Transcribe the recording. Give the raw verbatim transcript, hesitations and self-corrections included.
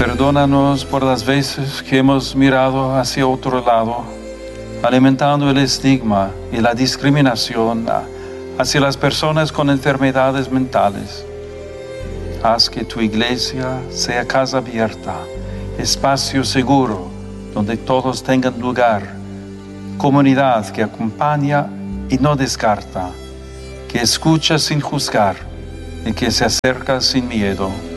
Perdónanos por las veces que hemos mirado hacia otro lado, alimentando el estigma y la discriminación hacia las personas con enfermedades mentales. Haz que tu iglesia sea casa abierta, espacio seguro donde todos tengan lugar, comunidad que acompaña y no descarta, que escucha sin juzgar y que se acerca sin miedo.